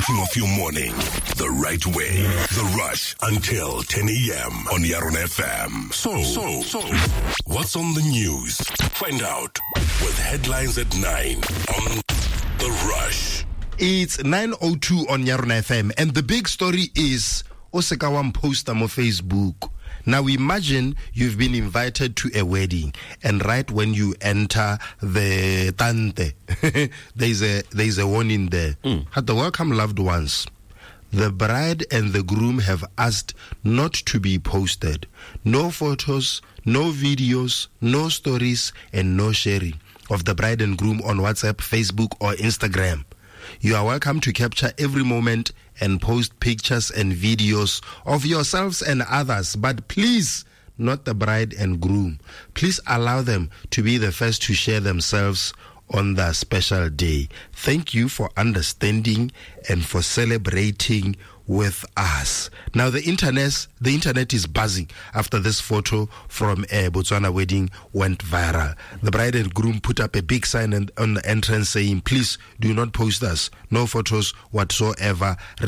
Starting off your morning the right way. The Rush until 10 a.m. on Yaron FM. So, what's on the news? Find out with headlines at 9 on The Rush. It's 9:02 on Yaron FM, and the big story is Osekawam poster on Facebook. Now imagine you've been invited to a wedding, and right when you enter the tante, there's a warning there. At the welcome loved ones, the bride and the groom have asked not to be posted. No photos, no videos, no stories, and no sharing of the bride and groom on WhatsApp, Facebook, or Instagram. You are welcome to capture every moment and post pictures and videos of yourselves and others, but please, not the bride and groom. Please allow them to be the first to share themselves on their special day. Thank you for understanding and for celebrating with us. Now the internet is buzzing after this photo from a Botswana wedding went viral. The bride and groom put up a big sign on the entrance saying, please do not post us. No photos whatsoever. So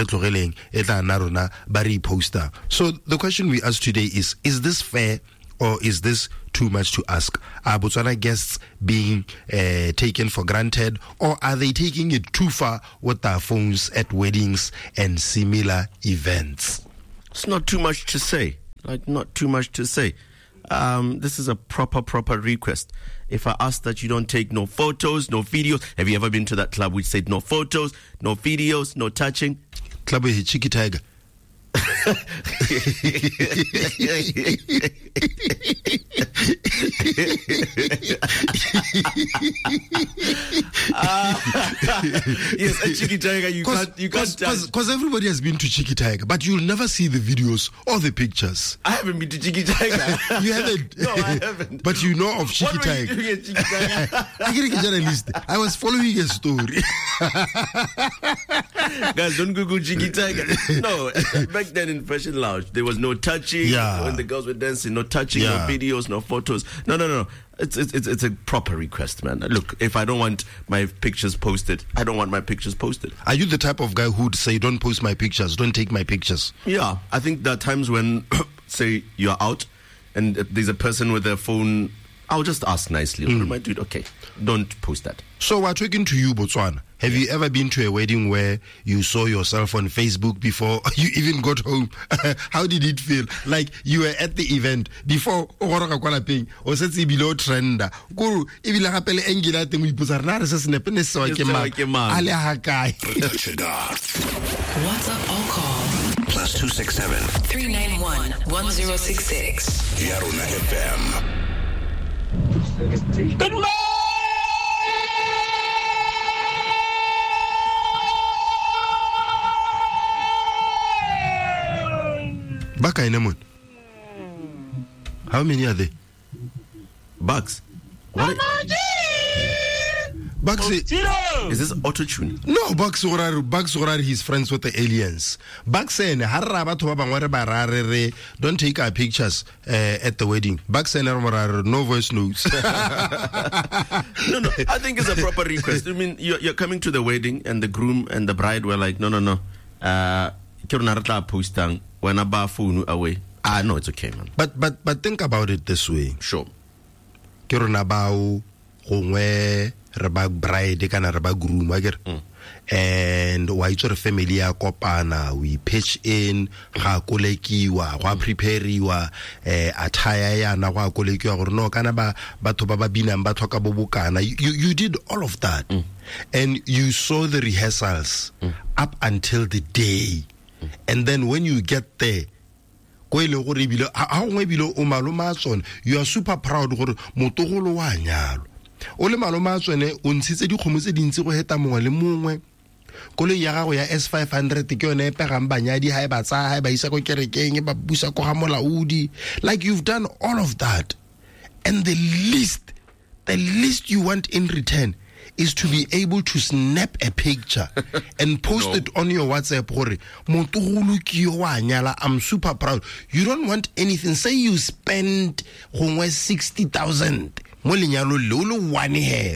the question we ask today is this fair or is this too much to ask? Are Botswana guests being taken for granted, or are they taking it too far with their phones at weddings and similar events? It's not too much to say. Not too much to say. This is a proper request. If I ask that you don't take no photos, no videos. Have you ever been to that club which said no photos, no videos, no touching? Club with Cheeky Tiger. Yes, at Cheeky Tiger you can't because everybody has been to Cheeky Tiger, but you'll never see the videos or the pictures. I haven't been to Cheeky Tiger. You haven't? No, I haven't. But you know of Cheeky Tiger. What were you doing at Cheeky Tiger? I was following a story. Guys, don't Google Cheeky Tiger. No, back then in Fashion Lounge, there was no touching. Yeah. When the girls were dancing, no touching, no videos, no photos. No. It's a proper request, man. Look, if I don't want my pictures posted, I don't want my pictures posted. Are you the type of guy who'd say, don't post my pictures, don't take my pictures? Yeah, I think there are times when, say, you're out and there's a person with their phone, I'll just ask nicely, my dude, okay, don't post that. So we're talking to you, Botswana. Have you ever been to a wedding where you saw yourself on Facebook before you even got home? How did it feel? Like you were at the event before or setse below trend. Go ibile gapele engila teng o ipotsa rena re se snepe ne se wa ke mang ale ha kae. WhatsApp or call +267 391 1066. Yaron FM. Good morning. Baka Inemon. How many are there? Bugs. What? Bugs. Is this auto-tune? No, Bugs Orar, he's friends with the aliens. Bugs saying, don't take our pictures at the wedding. Bugs saying, no voice notes. No, I think it's a proper request. I mean, you're coming to the wedding and the groom and the bride were like, no. Postang when I bar phone away. No, it's okay, man. But think about it this way. Sure. Kirona bao gongwe re ba bride kana re ba groom again. And wa itse family ya kopana, we pitch in ga kolekiwa ga prepariwa attire yana ga kolekiwa gore no kana ba batho ba binang ba tlhoka bobokana. You did all of that. And you saw the rehearsals up until the day. And then when you get there, you are super proud gore motogolo wa nyalo. Ole maloma tsone o ntshitse dikgomo tse dintsi go heta mongwe le mongwe. Kole ya gago ya S500 ke yone e pegang banyadi ha e ba tsa ha e ba isa go kerekeng e ba busa go ga molaudi. Like you've done all of that. And the least you want in return is to be able to snap a picture and post it on your WhatsApp. I'm super proud. You don't want anything. Say you spend 60,000.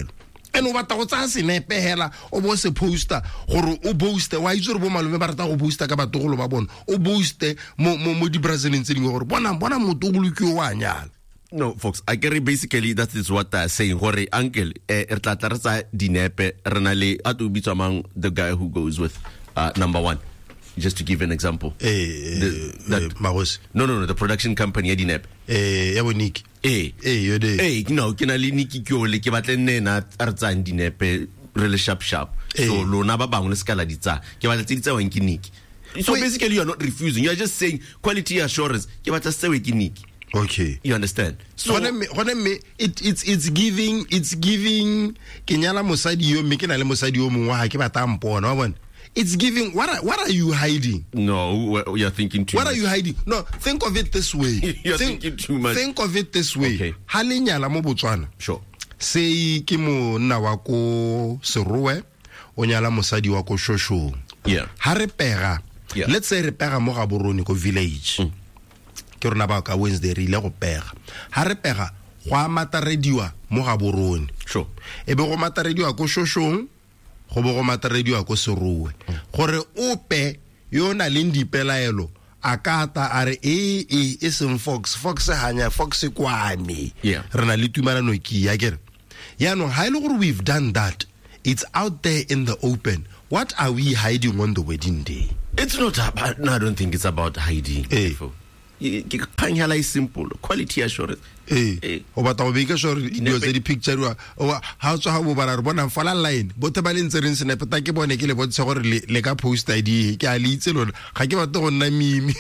and o batla go tsaya senepe hela o bo se poster gore o booste wa itse re bo malome ba rata go booster ka batogolo ba bona o booste mo di Brazilian tse dingwe gore bona motogolo ke wa nyala. No, folks, I get it. Basically, that is what they're saying. Hore, uncle, dinepe, renale, among the guy who goes with number one. Just to give an example. Maros. No, the production company, Dinep. Yabonik. No, kinali niki kyole, kibatene na arzan dinepe, really sharp. So, lo naba bang, scala dita, kibatita wankiniki. So basically, you're not refusing. You're just saying quality assurance. Kibata sewe kiniki. Okay, you understand. So it's giving Kenyala Mosadi yo making ale Mosadi yo mwa ke batampo no. It's giving what are you hiding? No, you're thinking too much. What are you hiding? No, think of it this way. You're thinking too much. Think of it this way. Okay. Halinyala mo Botswana. Sure. Say ke mo nna wa ko Serowe o nyala Mosadi wa ko Shosho. Yeah. Ha re pega. Yeah. Let's say re pega mo Gaborone ko village. Ke rona ba ka Wednesday re ile go pega ha re pega go amata rediwa mo Gaborone. Sure. E be go mata rediwa ko Shoshong go bo go mata rediwa ko Serowe gore ope yo na le ndipelaelo akata are iseng Fox hanya Fox kwame rena le tumalano ki ya kere ya no ha ile gore we've done that, it's out there in the open. What are we hiding on the wedding day? It's not about, no, I don't think it's about hiding. Kanyala is simple. Quality assurance. O batla go beka sure dio tse di picture wa ha tswa ha bo bara re bona fala line bote ba lentse re nsene peta ke bone ke le botse gore le ka post ID ke a le itse lona ga ke batla go nna mimi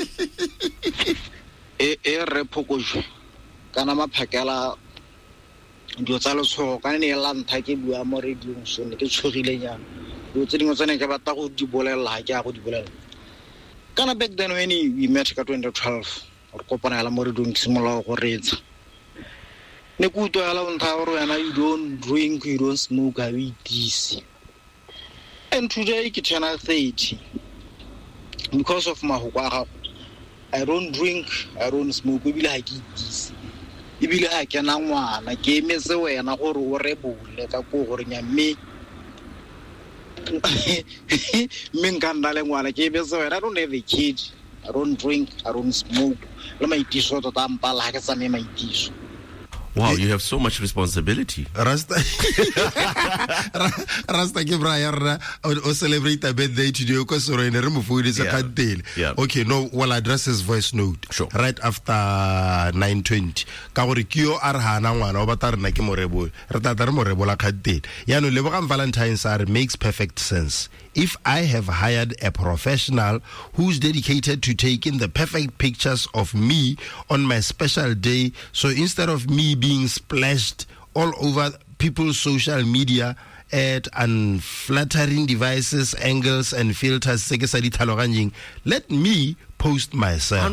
re phokojwe kana maphakela dio tsa lotsho kana ne la ntha ke bua mo radio so ne ke tshogile nyana dio tse dingwe tsene ke batla go di bolela ke a go di bolela. Kana back then when we met ka 2012 or kopana la mo re dong simolola go retsa ne ku to ala ntha gore yana you don't drink, you don't smoke, I eat this. And today ke turn 30 because of mahokwa I don't drink, I don't smoke, ebile ha ke eat this. Ebile ha ke na ngwana ke emetse wena gore o rebole ka go gore nya me Minkandale ngwana ke be so I don't have a kid, I don't drink, I don't smoke. Le maitiso to tampala ke tsame maitiso. Wow, you have so much responsibility. Rasta ke braya o celebrate a birthday today ko so re re mo foodi sa kantele. Okay, no, we'll address his voice note right after 9:20 ka gore ke yo a re hana ngwana o batla rena ke morebo re tata re morebo la kantele ya no leboga Valentine's are makes perfect sense. If I have hired a professional who's dedicated to taking the perfect pictures of me on my special day, so instead of me being splashed all over people's social media at unflattering devices, angles, and filters, let me post myself.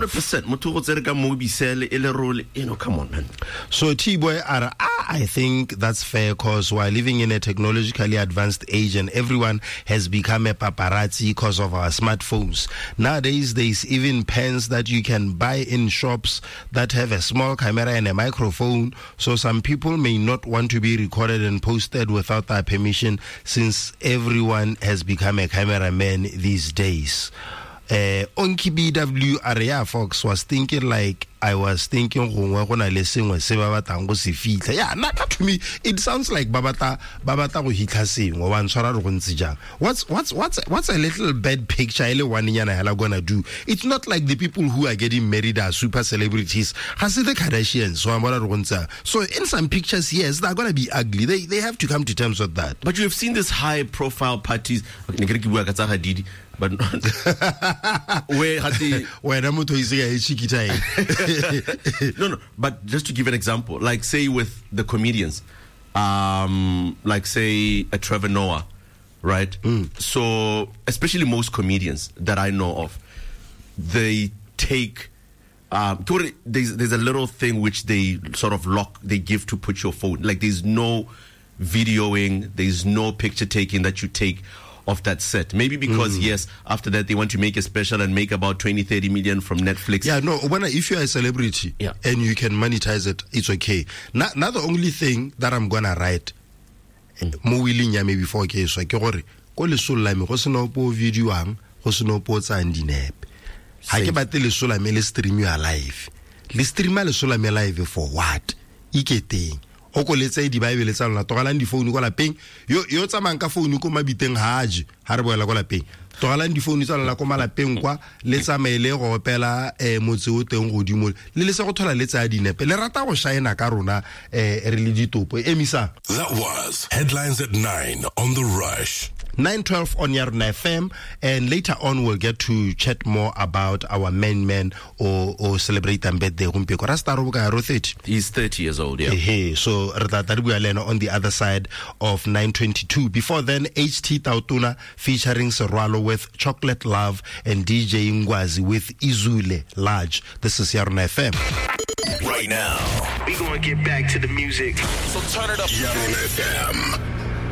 100%. You know, come on, man. So T-Boy, I think that's fair because we're living in a technologically advanced age and everyone has become a paparazzi because of our smartphones. Nowadays, there's even pens that you can buy in shops that have a small camera and a microphone. So some people may not want to be recorded and posted without our permission since everyone has become a cameraman these days. Onki BW area Fox was thinking like I was thinking yeah, to me it sounds like babata go hitla sengwe wa ntshwara re go ntse jang. What's a little bad picture ele one nyana hela gonna do? It's not like the people who are getting married are super celebrities. Has the Kardashians so in some pictures, yes, they're gonna be ugly. They have to come to terms with that. But you have seen this high profile parties but where had the no, but just to give an example, like say with the comedians, like say a Trevor Noah, right? So especially most comedians that I know of, they take there's a little thing which they sort of lock, they give to put your phone. Like there's no videoing, there's no picture taking that you take of that set. Maybe because, yes, after that they want to make a special and make about 20-30 million from Netflix. Yeah, no, if you're a celebrity and you can monetize it, it's okay. Now the only thing that I'm going to write, mo willing ya me before ke so ke gore ko lesola me go seno po videoang go seno po tsang dinepe ha ke batle lesola me le stream you live le streama lesola me live for what iketeng o ko letsa di bible tsa lona togalang di phone ko lapeng yo tsamang ka phone ko mabiteng haji ha re boela ko lapeng togalang di phone tsa lona ko malapeng kwa le tsamaile go opela motse o teng godimo le se go thola le tsa dinepe le rata go shine ka rona re le ditopo emisa. That was Headlines at 9 on The Rush. 9:12 on Yarona FM, and later on we'll get to chat more about our main or celebrate and birthday. He's 30 years old, yeah. Hey, so on the other side of 9:22. Before then, HT Tautuna featuring Serwalo with Chocolate Love and DJ Ngwazi with Izule Large. This is Yarona FM. Right now, we gonna get back to the music. so turn it up. Yarona FM.